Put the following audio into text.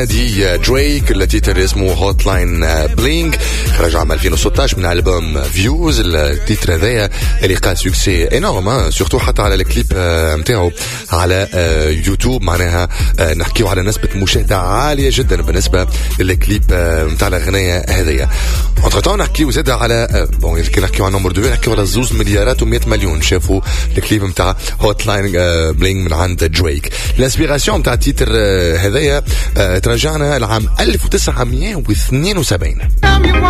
دي دريك التي تتر اسمه هوت لاين بلينج، خرج عام 2016 من ألبوم فيوز. التيتر هذايا اللي قاد سوكسي انورم سورتو حتى على الكليب نتاعو على يوتيوب، معناها نحكيو على نسبة مشاهدة عالية جدا بالنسبة للكليب نتاع الأغنية هذيا. انترتون نحكيو زاد على كي نحكيو على نمبر 2 نحكيو على 2 مليارات و100 مليون شافوا الكليب نتاع هوت لاين بلينج من عند دريك. الانسبيراسيون نتاع التيتر هذايا ترجعنا لعام 1972.